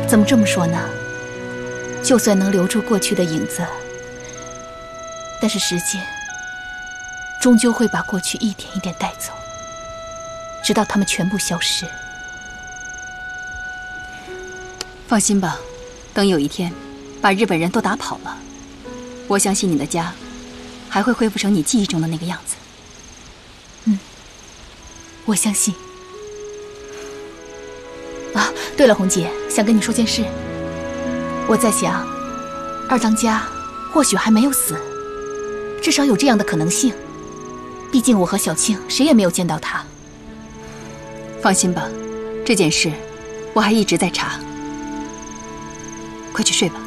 怎么这么说呢？就算能留住过去的影子，但是时间终究会把过去一点一点带走，直到它们全部消失。 放心吧，等有一天把日本人都打跑了，我相信你的家还会恢复成你记忆中的那个样子。 我相信。啊，对了，红姐，想跟你说件事。我在想，二当家或许还没有死，至少有这样的可能性。毕竟我和小庆谁也没有见到他。 放心吧，这件事我还一直在查。快去睡吧。